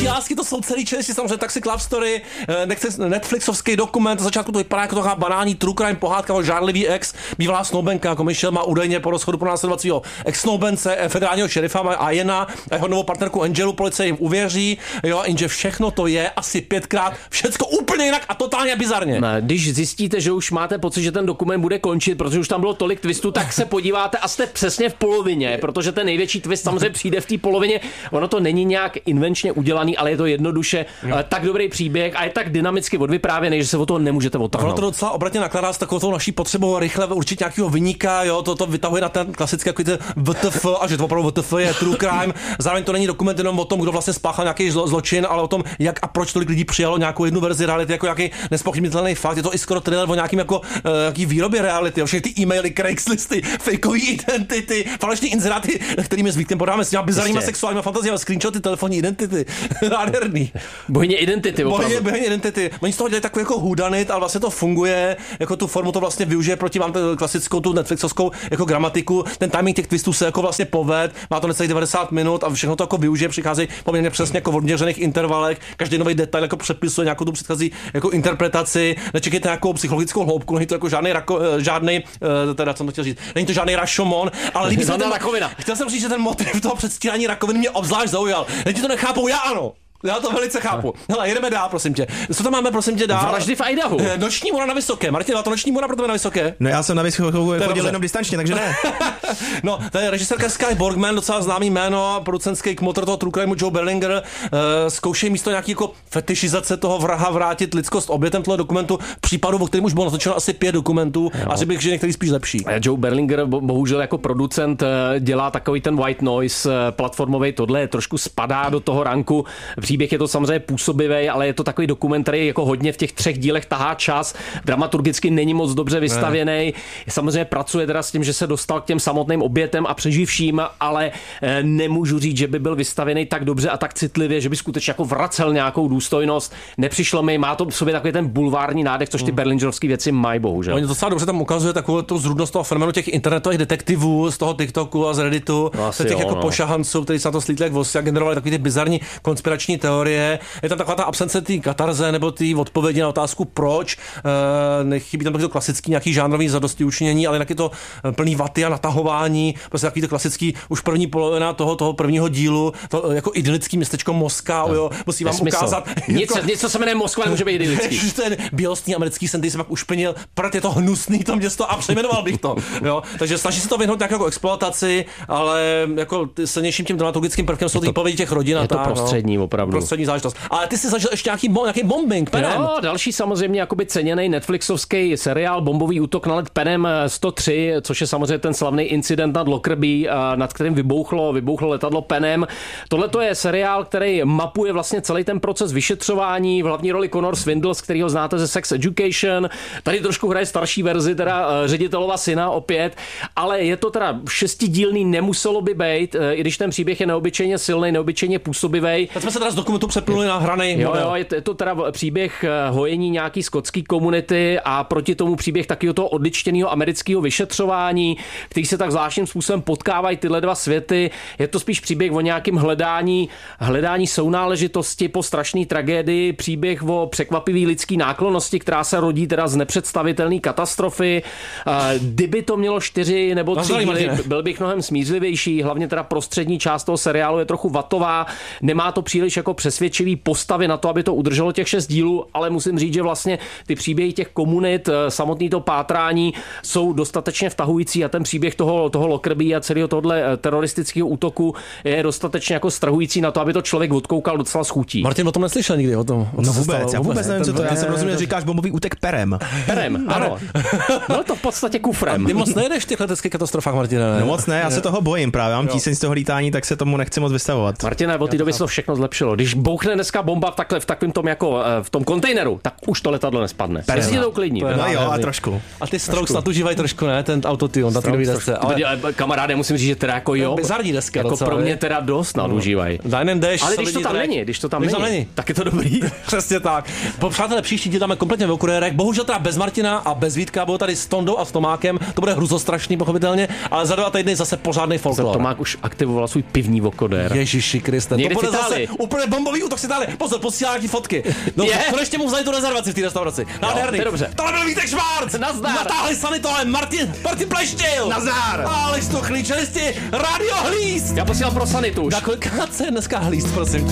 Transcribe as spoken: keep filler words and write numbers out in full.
Třetí lásky, to jsou celý čtyři, samozřejmě Taxi Love Story, Netflixovský dokument, na začátku to vypadá jako taková banální true crime pohádka o žárlivý ex, bývalá snoubenka, jako Michelle má údajně po rozchodu pro následovacího ex-snoubence, federálního šerifa a Jena a jeho novou partnerku Angelu, policie jim uvěří, jo, jenže všechno to je asi pětkrát, všecko úplně jinak a totálně bizarně. Když zjistíte, že už máte pocit, že ten dokument bude končit, protože už tam bylo tolik twistů, tak se podíváte a jste přesně v polovině, protože ten největší twist samozřejmě přijde v té polovině. Ono to není nějak invenčně udělaný, ale je to jednoduše no. tak dobrý příběh a je tak dynamicky odvyprávěný, že se o toho nemůžete odtrhnout. Ono to docela obratně nakládá s takovou naší potřebou rychle určit nějakého viníka, jo, to, to vytahuje na ten klasický jako V T F, a že to opravdu V T F je true crime. Zároveň to není dokument jenom o tom, kdo vlastně spáchal nějaký zlo, zločin, ale o tom, jak a proč tolik lidí přijalo nějakou jednu verzi reality jako nějaký nespochybnitelný fakt. Je to i skoro thriller o nějakým jako uh, jaký výrobě reality, jo, všechny ty e-maily, Craigslisty, fakeové identity, falešné inzeráty, kterými s Vítkem podáme s těma bizarníma sexuálníma fantaziemi, screenshoty, telefonní identity. Nádherný. Bohyně identity, opravdu. Bohyně, bohyně identity. Oni z toho dělají takový jako whodunit, ale vlastně to funguje, jako tu formu to vlastně využije proti vám klasickou tu Netflixovskou jako gramatiku. Ten timing těch twistů se jako vlastně poved, má to necelých devadesát minut a všechno to jako využije, přichází poměrně přesně jako v odměřených intervalech, každý nový detail jako přepisuje nějakou tu předchozí jako interpretaci, nečekejte nějakou psychologickou hloubku, není to jako žádný rako, žádný teda co to chtěl říct, není to žádný Rashomon, ale líbí se ten rakovina. Chtěl jsem říct, že ten motiv toho předstírání rakoviny mě obzvlášť zaujal. Lidi to nechápou, já ano. Já to velice chápu. Hele, jedeme dál, prosím tě. Co tam máme, prosím tě, dál? Vraždy v Idahu. Noční mora na Vysoké. Martin, to noční mora pro tebe na Vysoké? No já jsem na Vysoké chodil jenom distančně, takže ne. No, to je režisérka Sky Borgman, docela známý jméno, producentský kmotr toho true crimeu Joe Berlinger. Uh, zkoušejí místo nějaký jako fetišizace toho vraha vrátit lidskost obětem tohle dokumentu. V případu, o kterém už bylo natočeno asi pět dokumentů, jo. A řekl bych, že některý spíš lepší. Joe Berlinger bohužel jako producent dělá takový ten white noise platformový, tohle trošku spadá do toho ranku. Příběh je to samozřejmě působivý, ale je to takový dokument, který jako hodně v těch třech dílech tahá čas. Dramaturgicky není moc dobře vystavěný. Samozřejmě pracuje teda s tím, že se dostal k těm samotným obětem a přeživším, ale nemůžu říct, že by byl vystavěný tak dobře a tak citlivě, že by skutečně jako vracel nějakou důstojnost. Nepřišlo mi, má to v sobě takový ten bulvární nádech, což ty berlingerovské věci mají, bohužel. Oni docela dobře tam ukazuje takovou tu zrůdnost toho fenoménu těch internetových detektivů z toho TikToku a z Redditu, no, z těch jo, jako no. pošahanců, kteří se na to slítli jak vosy a generovali takový ty bizarní konspirační teorie. Je tam taková ta absence té katarze nebo té odpovědi na otázku proč. E, nechybí tam taky to klasický nějaký žánrový zadostiučinění, ale taky to plný vaty a natahování, prostě takový to klasický už první polovina toho toho prvního dílu, to jako idylický městečko Moskva, no. jo, musí vám Nesmysl. ukázat. Něco, jako, něco se jmenuje Moskva, nemůže být idylický. Ten bělostný americký sen, který se pak ušpinil, proto je to hnusný to město a přejmenoval bych to. Jo, takže snaží se to vyhnout nějakou jako exploataci, ale jako silnějším tím dramaturgickým prvkem jsou ty výpovědi těch rodin a tak. Je to prostřední, no, opravdu. Prostřední záležitost. Ale ty jsi zažil ještě nějaký, nějaký bombing penem. Jo, další samozřejmě jakoby ceněný Netflixovský seriál Bombový útok na let penem sto tři, což je samozřejmě ten slavný incident nad Lockerbie, nad kterým vybouchlo, vybouchlo letadlo penem. Tohle to je seriál, který mapuje vlastně celý ten proces vyšetřování, v hlavní roli Connor Swindles, kterýho znáte ze Sex Education. Tady trošku hraje starší verzi, teda ředitelova syna opět, ale je to teda šestidílný, nemuselo by být, i když ten příběh je neobyčejně silný, neobyčejně působivý. Tak jsme se teda z dokumentu přeplnuli na hranej. Jo, jo, je to teda příběh hojení nějaký skotský komunity a proti tomu příběh takového toho odličtěného amerického vyšetřování, který se tak zvláštním způsobem potkávají tyhle dva světy. Je to spíš příběh o nějakém hledání, hledání sounáležitosti po strašné tragédii, příběh o překvapivý lidský náklonnosti, která se rodí teda z nepředstavitelné katastrofy. Kdyby to mělo čtyři nebo tři díly, byl bych mnohem smířlivější, hlavně teda prostřední část toho seriálu je trochu vatová, nemá to příliš jako přesvědčivý postavy na to, aby to udrželo těch šest dílů, ale musím říct, že vlastně ty příběhy těch komunit, samotný to pátrání jsou dostatečně vtahující a ten příběh toho, toho Lockerbie a celého tohle teroristického útoku je dostatečně jako strhující na to, aby to člověk odkoukal docela s chutí. Martin o tom neslyšel nikdy, o tom. O no vůbec, stalo, já vůbec nevím, co to je. Já jsem rozuměl, říkáš bombový útek perem. Perem, ano. No to v podstatě kufrem. A ty moc nejedeš v těch leteckých katastrofách, Martine. No moc ne, já se toho bojím právě, mám tíseň z toho lítání, tak se tomu nechci moc vystavovat. Martine, od té doby se to všechno zlepšilo. Když bouchne dneska bomba v takhle v takovém tom jako v tom kontejneru, tak už to letadlo nespadne. Jestli to uklidní. No jo, a trošku. A ty Strokes nadužívají trošku, ne, ten autotune na té desce. Ale kamaráde, musím říct, že teda jako jo. Bizarní deska jako docela, pro mě teda dost nadužívají. Dine and Dash. Ale když to tam není, když to tam není, tak je to dobrý. Přesně tak. Po přátelé, příští díl dáme kompletně ve kuriérech. Bohužel teda bez Martina a bez Vítka, bylo tady s Tondou a s Tomákem. To bude hruzostrašný, pochopitelně, ale za dva týdny zase pořádný folklor. Tomák už aktivoval svůj pivní vokodér. Ježiši Kriste, někdy to bude zase úplně jmenuje Bombový útok z Itálie. Pozor, posílá nějaký fotky. No, Je. konečně mu vzali tu rezervaci v té restauraci. Nádherný. to je dobře. Tohle byl Vítek Švárc. Nazdar. Natáhli sami tohle Martin, Martin Pleštil. Nazdar. Aleš Stuchlý, čelisti, Radio Hlíst. Já posílal pro sanitu už. Na kolikrát se dneska hlíst, prosím tě?